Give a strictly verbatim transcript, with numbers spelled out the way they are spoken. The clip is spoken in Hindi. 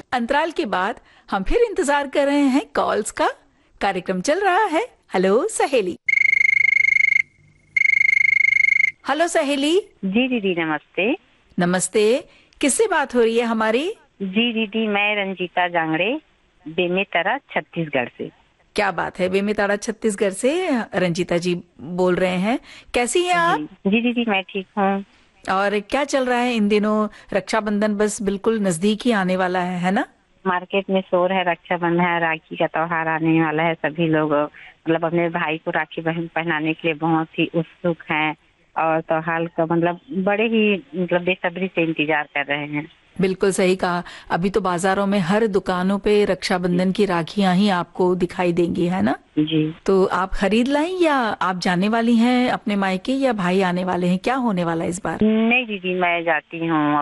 अंतराल के बाद हम फिर इंतजार कर रहे हैं कॉल्स का। कार्यक्रम चल रहा है हेलो सहेली। हेलो सहेली। जी दीदी नमस्ते। नमस्ते, किससे बात हो रही है हमारी? जी दीदी मैं रंजीता जांगड़े, बेमेतरा छत्तीसगढ़ से। क्या बात है, बेमेतरा छत्तीसगढ़ से रंजीता जी बोल रहे हैं। कैसी हैं आप? जी जी दीदी मैं ठीक हूँ। और क्या चल रहा है इन दिनों? रक्षाबंधन बस बिल्कुल नजदीक ही आने वाला है है ना? मार्केट में शोर है, रक्षाबंधन है, राखी का त्योहार आने वाला है। सभी लोग मतलब अपने भाई को राखी बहन पहनाने के लिए बहुत ही उत्सुक हैं और त्योहार का मतलब बड़े ही मतलब बेसब्री से इंतजार कर रहे हैं। बिल्कुल सही कहा। अभी तो बाजारों में हर दुकानों पे रक्षाबंधन की राखियां ही आपको दिखाई देंगी, है ना? जी। तो आप खरीद लाएं या आप जाने वाली हैं अपने मायके, या भाई आने वाले हैं? क्या होने वाला है इस बार? नहीं दीदी मैं जाती हूँ